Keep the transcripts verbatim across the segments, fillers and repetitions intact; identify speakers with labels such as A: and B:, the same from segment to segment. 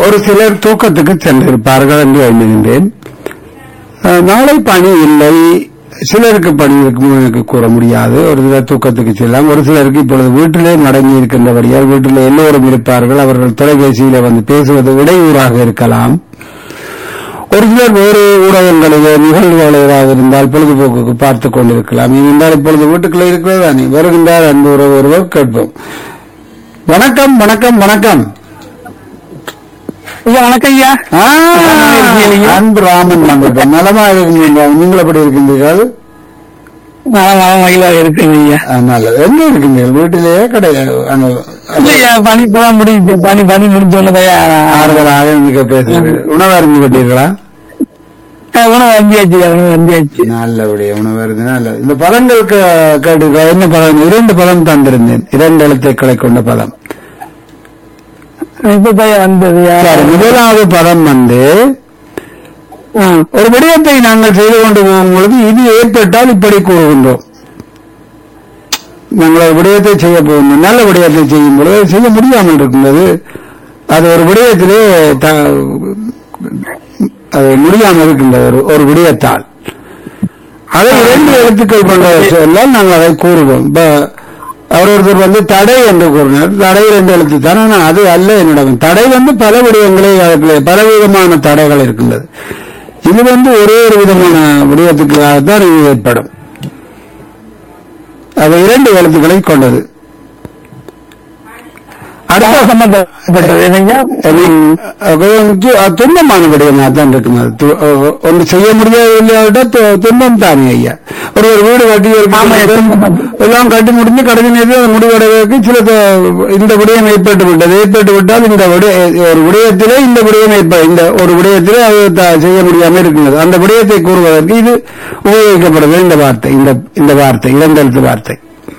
A: ஒரு சிலர் தூக்கத்துக்கு சென்றிருப்பார்கள் என்று எண்ணுகின்றேன். நாளை பணி இல்லை, சிலருக்கு பணி இருக்கும் எனக்கு கூற முடியாது. ஒரு சிலர் தூக்கத்துக்கு செல்லாம், ஒரு சிலருக்கு இப்பொழுது வீட்டிலே நடங்கி இருக்கின்றபடியால் வீட்டிலே எல்லோரும் இருப்பார்கள். அவர்கள் தொலைபேசியில வந்து பேசுவது இடையூறாக இருக்கலாம். ஒரு சிலர் வேறு ஊடகங்களிலே நிகழ்வுகள் ஏதாவது இருந்தால் பொழுதுபோக்குக்கு பார்த்துக் கொண்டிருக்கலாம். இருந்தால் இப்பொழுது வீட்டுக்குள்ளே இருக்கிறதா நீ வருகின்றார் அன்பு உறவு ஒருவர் கேட்போம். வணக்கம் வணக்கம் வணக்கம்
B: வணக்கம் ஐயா.
A: அன்பு ராமன் வணக்கம். நலமா இருக்கீங்க? நீங்கள் எப்படி இருக்கின்றீர்கள்?
B: மகிழ்வாக இருக்குங்க ஐயா.
A: நல்லது. எங்க இருக்கீங்க? வீட்டிலேயே கிடையாது?
B: பணி போக முடியுது. பணி பணி முடிஞ்சோன்னதையா
A: ஆறுதலாக நீங்க பேசுறது. உணவு அருந்து விட்டீர்களா?
B: உணவு அந்தியாச்சு. உணவு அந்தியாச்சு.
A: நல்லபடியா உணவு அருந்து. நல்லது. இந்த பதங்களுக்கு கேட்டு என்ன பதம்? இரண்டு பதம் தந்திருந்தேன், இரண்டு எழுத்துக்களை கொண்ட பதம்.
B: வந்தது
A: முதலாவது பதம் வந்து ஒரு விடயத்தை நாங்கள் செய்து கொண்டு போகும் பொழுது இது ஏற்பட்டால் இப்படி கூறுகின்றோம். நாங்கள் ஒரு விடயத்தை செய்ய போகின்றோம், நல்ல விடயத்தை செய்யும் பொழுது செய்ய முடியாமல் இருக்கின்றது. அது ஒரு விடயத்திலே அது முடியாமல் இருக்கின்றது. ஒரு விடயத்தால் அதை இரண்டு எழுத்துக்கள் கொண்ட சொல்லால் நாங்கள் அதை கூறுவோம். இப்ப அவர் ஒருத்தர் வந்து தடை என்று கூறினார். தடை ரெண்டு எழுத்து தான், ஆனால் அது அல்ல என்னிடம். தடை வந்து பல விடயங்களே பலவிதமான தடைகள் இருக்கின்றது. இது வந்து ஒரே ஒரு விதமான விடயத்துக்காகத்தான் இது ஏற்படும். அது இரண்டு எழுத்துக்களை கொண்டது. துன்பமான விடயமாக தான் இருக்கும். ஒன்று செய்ய முடியாத துன்பம் தானே ஐயா. ஒரு ஒரு வீடு கட்டி எல்லாம் கட்டி முடிஞ்சு கடைசி நேரத்தில் முடிவடைவதற்கு சில இந்த விடயம் ஏற்பட்டு விட்டது. ஏற்பட்டு விட்டால் இந்த ஒரு விடயத்திலே இந்த விடயம் ஏற்ப இந்த ஒரு விடயத்திலே அது செய்ய முடியாமல் இருக்கின்றது. அந்த விடயத்தை கூறுவதற்கு இது உபயோகிக்கப்படுகிறது. இந்த வார்த்தை இந்த வார்த்தை இரண்டெழுத்து வார்த்தை.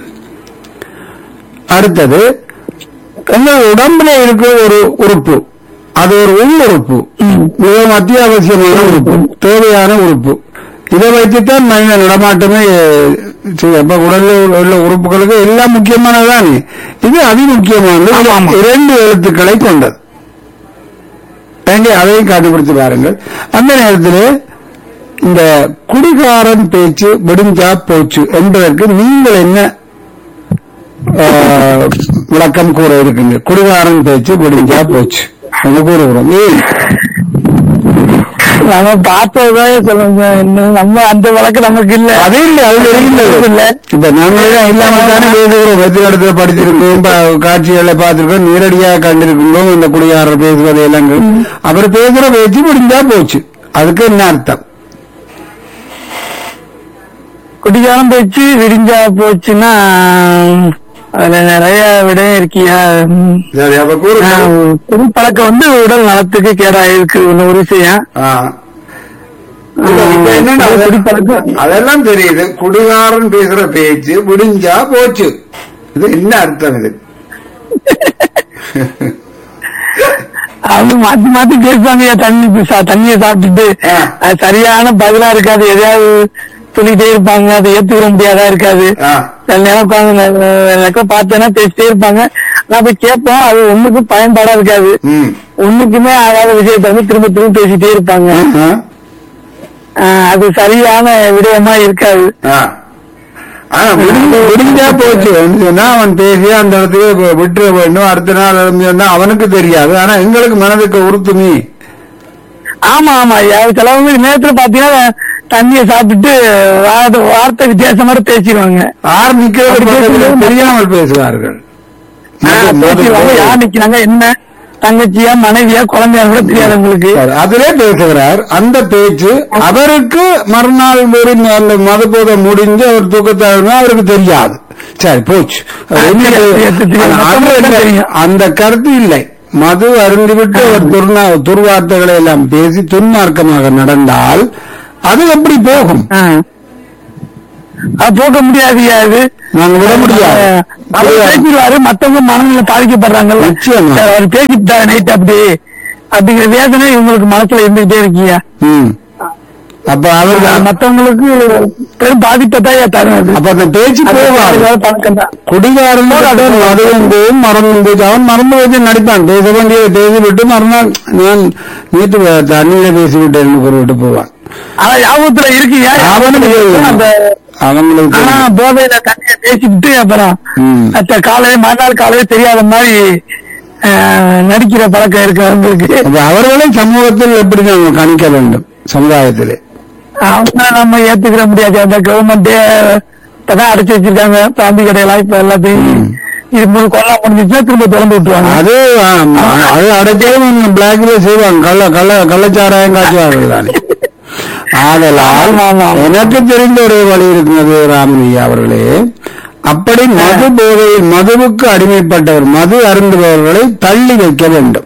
A: அடுத்தது எங்கள் உடம்புல இருக்கிற ஒரு உறுப்பு, அது ஒரு உள் உறுப்பு, மிகவும் அத்தியாவசியமான உறுப்பு, தேவையான உறுப்பு. இதை வைத்துத்தான் மனித நடமாட்டமே செய்ய. உடலில் உள்ள உறுப்புகளுக்கு எல்லாம் முக்கியமானதுதான். இது அதி முக்கியமானது. இரண்டு எழுத்துக்களை கொண்டது. அதையும் காட்டுப்படுத்தி பாருங்கள். அந்த நேரத்தில் இந்த குடிகாரன் பேச்சு விடுஞ்சா போச்சு என்பதற்கு நீங்கள் என்ன விளக்கம் கூற இருக்குங்க? குடிகாரன் பேச்சு விடுஞ்சா போச்சு கூறுகிறோம்.
B: நம்ம பார்த்ததான் சொல்லுங்க, நம்ம அந்த வழக்கு நமக்கு இல்ல. அதே இல்லை, அது இல்ல.
A: இப்ப நாங்களே இல்லாம தானே பேசுகிறோம். வெற்றி இடத்துல படிச்சிருக்கோம், காட்சிகளை பார்த்திருக்கோம், நேரடியாக கண்டிருக்கோம். இந்த குடிகாரர் பேசுவதை எல்லாம் அவர் பேசுற பேச்சு முடிஞ்சா போச்சு. அதுக்கு என்ன அர்த்தம்?
B: குடிகாரம் பேச்சு விரிஞ்சா போச்சுன்னா அதுல நிறைய விடம் இருக்கியா. குடி பழக்கம் வந்து உடல் நலத்துக்கு கேடா இருக்கு ஒரு விஷயம்.
A: அதெல்லாம் தெரியுது. குடிகாரன் பேசுற பேச்சு விடிஞ்சா போச்சு, இது என்ன அர்த்தம்? இது
B: அவங்க மாத்தி மாத்தி பேசுவாங்க. தண்ணி தண்ணியை சாப்பிட்டுட்டு சரியான பதிலா இருக்காது, எதையாவது சொல்லிட்டே இருப்பாங்க. அதை ஏத்துக்கிற முடியாதா இருக்காது. சில நேரம் பார்த்தேன்னா பேசிட்டே இருப்பாங்க. நான் போய் கேட்போம், அது ஒண்ணுக்கும் பயன்பாடா இருக்காது. ஒண்ணுக்குமே ஆகாத விஷயத்த வந்து திரும்ப திரும்ப பேசிட்டே இருப்பாங்க. அது சரியான விடயமா இருக்காது.
A: முடிஞ்சா போச்சு சொன்னா அவன் பேசி அந்த இடத்துக்கு விட்டுற வேண்டும். அடுத்த நாள் சொன்னா அவனுக்கு தெரியாது, ஆனா எங்களுக்கு மனதுக்கு உறுத்துமே.
B: ஆமா ஆமா. சிலவங்க நேரத்துல பாத்தீங்கன்னா தண்ணியை சாப்பிட்டு வார்த்தை வித்தியாசம் மாதிரி பேசிடுவாங்க.
A: ஆரம்பிக்கிறது தெரியாமல் பேசுவார்கள்.
B: யார் நிக்கிறாங்க, என்ன தங்கச்சியா மனைவியா குழந்தையா கூட தெரியாது உங்களுக்கு.
A: அதிலே பேசுகிறார். அந்த பேச்சு அவருக்கு மறுநாள் அந்த மதுபோதை முடிஞ்சு அவர் தூக்கத்தாருன்னா அவருக்கு தெரியாது. சரி போச்சு. அந்த கருத்து இல்லை. மது அருந்திவிட்டு அவர் துர்நா துர்வார்த்தைகளை எல்லாம் பேசி துன்மார்க்கமாக நடந்தால் அது எப்படி போகும்?
B: அது போக முடியாது. அது
A: நாங்க விட முடியாது.
B: பேசிடுவாரு, மத்தவங்க மனநிலை பாதிக்கப்படுறாங்க. அவர் பேசிட்டாரு நைட் அப்படி அப்படிங்கிற வேதனை இவங்களுக்கு மனசுல இருந்துகிட்டே இருக்கீங்க.
A: அப்ப அவர்கள்
B: மத்தவங்களுக்கு பெரும் பாதிப்பை தான் தரும்.
A: அப்ப அந்த பேச்சு
B: பழக்கம் தான்.
A: குடிகாரன் மதுவந்து மறந்து அவன் மறந்து வச்சு நடிப்பான். பேச வேண்டிய பேசி விட்டு மறுநாள் நான் நேற்று தண்ணியில பேசிவிட்டேன் விட்டு போவான்.
B: ஆனா யாபத்துல இருக்கு அந்த
A: அவங்களுக்கு
B: போதையில தண்ணிய பேசிக்கிட்டு அப்புறம் காலையில மறுநாள் காலையில தெரியாத மாதிரி நடிக்கிற பழக்கம் இருக்கு அவங்களுக்கு.
A: அவர்களும் சமூகத்தில் எப்படி நம்ம கணிக்க வேண்டும் சமுதாயத்திலே
B: அவங்க நம்ம ஏத்துக்கிற முடியாது. அந்த கவர்மெண்டே இப்பதான் அடைச்சு வச்சிருக்காங்க பாம்பி கடையெல்லாம். இப்ப எல்லாத்தையும் இது கொள்ளா முடிஞ்சிச்சுன்னா திரும்ப திறந்து விட்டுருவாங்க.
A: அது அது அடைச்சாலும் பிளாக்ல செய்வாங்க. கள்ள கள்ள கள்ளச்சாராயம் காய்ச்சுவார்கள் தானே. ஆதலால் எனக்கு தெரிந்த ஒரு வழி இருக்கிறது ராமலியா அவர்களே. அப்படி மது போதையில் மதுவுக்கு அடிமைப்பட்டவர் மது அருந்துபவர்களை தள்ளி வைக்க வேண்டும்.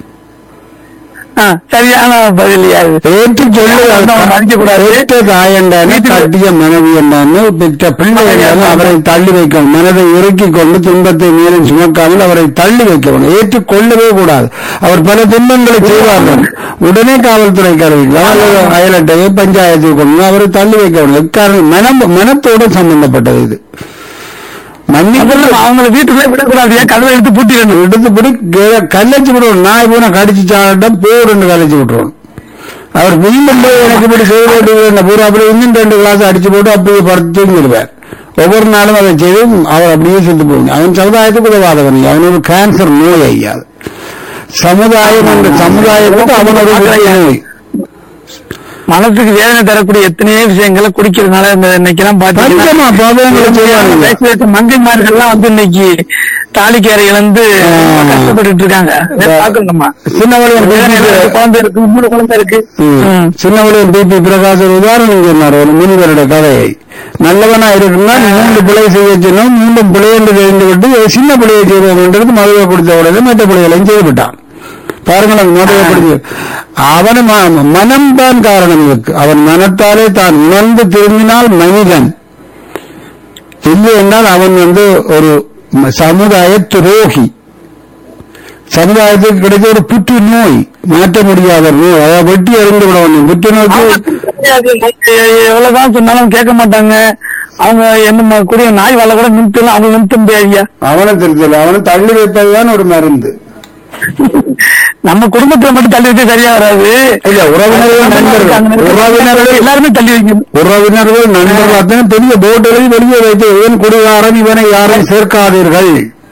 B: சரியான பதில்
A: ஏற்று சொல்லு தாயண்டான கட்டிய மனைவி என்றான்னு பெற்ற பிள்ளை என்றாலும் அவரை தள்ளி வைக்கணும். மனதை இறுக்கிக் கொண்டு துன்பத்தை மீறும் சுமக்காமல் அவரை தள்ளி வைக்கணும். ஏற்றுக் கொள்ளவே கூடாது. அவர் பல துன்பங்களை செய்வார்கள். உடனே காவல்துறைக்கு அறிவிக்கலாம் அல்லது அயலட்டையை பஞ்சாயத்துக்கு கொண்டு அவரை தள்ளி வைக்கணும். எக்காரணம் மனம் மனத்தோடு சம்பந்தப்பட்டது. இது
B: அவங்களை வீட்டுக்குள்ளே விடக்கூடாது. கதவை எடுத்து பூட்டிடணும்.
A: எடுத்து போட்டு கலைச்சு விடுவோம். நாய் பூனை கடிச்சு சாட்டம் போர் கலைச்சு விட்டுருவோம். அவர் மீண்டும் போய் எனக்கு இப்படி செய்ய வேண்டிய பூரா அப்படி இன்னும் ரெண்டு கிளாஸ் அடிச்சு போட்டு அப்படியே படுத்து தூங்கிடுவார். ஒவ்வொரு நாளும் அதை செய்து அவர் அப்படியே செத்து போகும். அவன் சமுதாயத்துக்கு உதவாதவன். அவனோட கேன்சர் நோய் ஐயாது. சமுதாயம் என்ற சமுதாயத்துக்கு அவனோட நோய்.
B: மனசுக்கு வேதனை தரக்கூடிய எத்தனையோ விஷயங்களை குடிக்கிறதுனால இன்னைக்கெல்லாம் பாத்தீங்கன்னா மங்கைமார்கள்லாம் வந்து இன்னைக்கு தாலிக்கேரை இழந்து கஷ்டப்பட்டு இருக்காங்க. குழந்தை இருக்கு, மூணு குழந்தை இருக்கு.
A: சின்னவளையும் பிபி பிரகாசர் உதாரணம் சொன்னார் ஒரு முனிவருடைய கதையை. நல்லவனா இருக்குன்னா மூன்று பிள்ளை செய்ய சொன்னோம். மூன்றும் பிள்ளை என்று தெரிந்து விட்டு சின்ன பிள்ளையை செய்வது மதுவை கொடுத்த உடனே மற்ற பிள்ளைகளையும் செய்துவிட்டான். பாருங்கள் மதுவைப்படுத்தி அவன் மனம்தான் காரணம் இருக்கு. அவன் மனத்தாலே தான் உணர்ந்து திரும்பினால் மனிதன் இல்லை என்றால் அவன் வந்து ஒரு சமுதாய துரோகி. சமுதாயத்துக்கு கிடைத்த ஒரு புற்று நோய், மாற்ற முடியாத நோய். அதாவது வெட்டி அறிந்து விட வேண்டும். புற்றுநோய்க்கு
B: எவ்வளவுதான் சொன்னாலும் கேட்க மாட்டாங்க. அவங்க என்ன கூடிய நாய் வாழ கூட நிறுத்தலாம். அவங்க நிறுத்த முடியாது.
A: அவனை தெரிஞ்சல அவனை தள்ளி வைப்பதுதான் ஒரு மருந்து.
B: நம்ம குடும்பத்துல மட்டும் தள்ளி வச்சு சரியா வராது.
A: உறவினர்கள் நண்பர்கள் உறவினர்கள் எல்லாருமே தள்ளி வைக்கணும். உறவினர்கள் நண்பர்கள் அத்தனை பெரிய போட்டோலையும் வெளியே வைத்து இவன் குடிகாரன் இவனை யாரும் சேர்க்காதீர்கள்.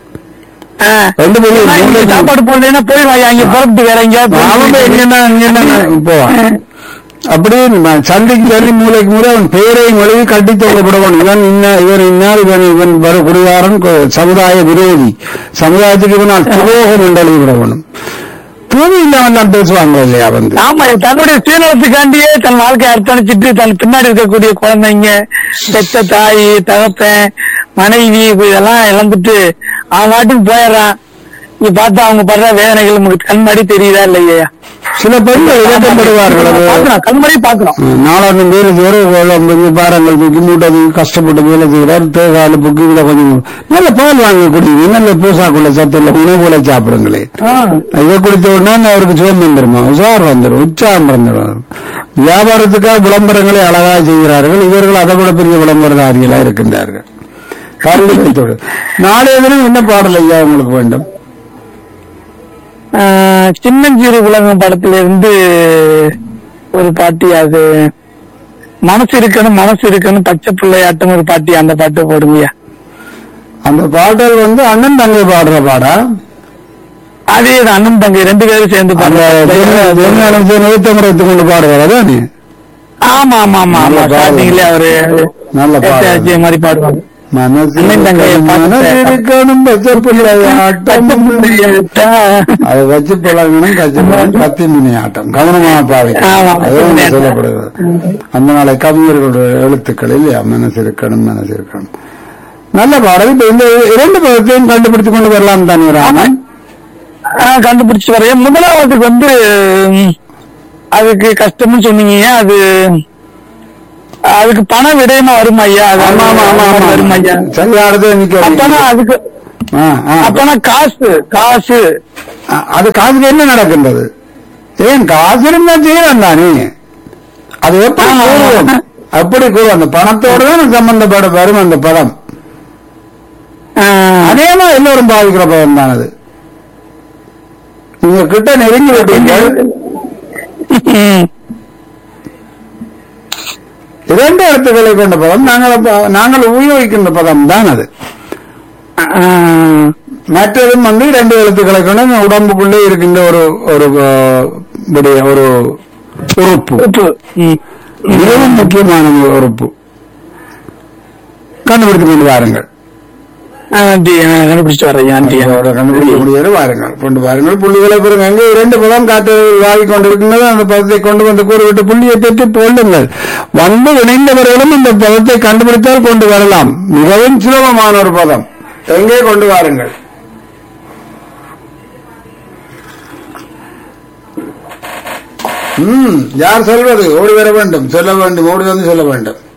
B: சாப்பாடு போடலைன்னா போயிடுவாங்க. அங்க புறப்பட்டு வேற எங்கேயாவது
A: போவான். அப்படி சண்டைக்கு சொல்லி மூளைக்கு மூளை அவன் பெயரையும் எழுதி கட்டி தொங்கப்படவன். இவன் இன்ன இவன் இன்னால் இவன் இவன் வர குடிகாரன் சமுதாய விரோதி, சமுதாயத்துக்கு இவனால் துரோகம் என்று எழுதிவிடவனும். தூவி இல்லாமல் தான் பேசுவாங்க இல்லையா வந்து.
B: ஆமா, தன்னுடைய சுயநலத்துக்காண்டியே தன் வாழ்க்கையை அர்ப்பணிச்சுட்டு தன் பின்னாடி இருக்கக்கூடிய குழந்தைங்க, பெத்த தாய், தகப்பன், மனைவி இதெல்லாம் இழந்துட்டு அவன் நாட்டுக்கு போயிடறான். நீ பார்த்தா அவங்க படுற வேதனைகள் உங்களுக்கு கண்மாடி தெரியுதா இல்லையா?
A: சில பெண்கள் இழக்கப்படுவார்கள்.
B: கண்மாடி பாக்குறோம்.
A: நாலாயிரம் பேரு பேரு பாரங்கள் தூக்கி மூட்டை கஷ்டப்பட்டு வேலை செய்கிறார். தேகால புக்கு இதை கொஞ்சம் நல்ல பால் வாங்கி குடிங்க. நல்ல பூசாக்குள்ள சத்துள்ள உணவுகளை சாப்பிடுங்களே. இதை குடித்த உடனே அவருக்கு சுகம் வந்துருமா, உஷார் வந்துடும், உற்சாகம் வந்துடும். வியாபாரத்துக்காக விளம்பரங்களை அழகாக செய்கிறார்கள். இவர்கள் அதை விட பெரிய விளம்பரதாரிகளா இருக்கின்றார்கள். காரணத்தோடு நாளைய தினம் என்ன பாடல் ஐயா உங்களுக்கு வேண்டும்?
B: சின்னஞ்சிறு உலகம் படத்துல இருந்து ஒரு பாட்டி, அது மனசு இருக்கணும் மனசு இருக்கணும் பச்சை பிள்ளையாட்டம் ஒரு பாட்டி, அந்த பாட்டு போடுங்கய்யா.
A: அந்த பாடல் வந்து அண்ணன் தங்கை பாடுற பாடா?
B: அதே அண்ணன் தங்கை ரெண்டு பேரும் சேர்ந்து
A: நூத்தமரத்து கொண்டு பாடுவாரா நீ?
B: ஆமா ஆமா ஆமா ஆமா ஸ்டார்டிங்ல அவரு நல்ல பாட்டு மாதிரி பாடுவாங்க.
A: இருக்கணும் பச்சை பிள்ளையாட்டம், அதை வச்சு பழகணும் கச்சி கத்தி மினி ஆட்டம், கவனமாக பாவிக்க சொல்லப்படுகிறது. அந்த நாளை கவிஞர்களுடைய எழுத்துக்கள் இல்லையா? மனசு இருக்கணும் மனசு இருக்கணும். நல்ல பாடல். இப்ப இந்த இரண்டு பதத்தையும் கண்டுபிடித்துக் கொண்டு வரலாம் தானே ராமன்?
B: கண்டுபிடிச்சு வரைய முதலாவதுக்கு வந்து அதுக்கு கஷ்டம்னு சொன்னீங்க. அது அதுக்கு பண விடயமா வரும் ஐயா? வரும் ஐயா. அப்பனா அதுக்கு அப்பனா காசு காசு
A: அது காசுக்கு என்ன நடக்கின்றது? ஏன் காசு இருந்தா செய்யலாம் தானே? அது எப்படி கூறுவோம்? அப்படி கூறுவோம். அந்த பணத்தோடு தான் சம்பந்தப்பட வரும் அந்த பதம். அதேமா எல்லோரும் பாதிக்கிற பதம் தான் அது. நீங்க கிட்ட நெருங்கி விட்டீர்கள். இரண்டு எழுத்துக்களை கொண்ட பதம் நாங்கள் நாங்கள் உபயோகிக்கின்ற பதம் தான் அது. மற்றதும் வந்து இரண்டு எழுத்துக்களை கொண்ட உடம்புக்குள்ளே இருக்கின்ற ஒரு ஒரு ஒரு உறுப்பு, மிகவும் முக்கியமான உறுப்பு. கண்டுபிடித்துக் கொண்டு வாருங்கள்.
B: கண்டுபிடிச்சு வரேன்.
A: கண்டுபிடிக்க முடியாது. வாருங்கள், கொண்டு வாருங்கள். புள்ளிகளை பெறுங்க. அங்கே இரண்டு பதம் காற்று வாங்கி கொண்டிருக்கின்றது. அந்த பதத்தை கொண்டு வந்து கூறிவிட்டு புள்ளியை பெற்று கொள்ளுங்கள். வந்து இணைந்தவர்களும் இந்த பதத்தை கண்டுபிடித்தால் கொண்டு வரலாம். மிகவும் சுலபமான ஒரு பதம். எங்கே கொண்டு வாருங்கள். ம் யார் சொல்வது? ஓடி வர வேண்டும், சொல்ல வேண்டும், ஓடி வந்து சொல்ல வேண்டும்.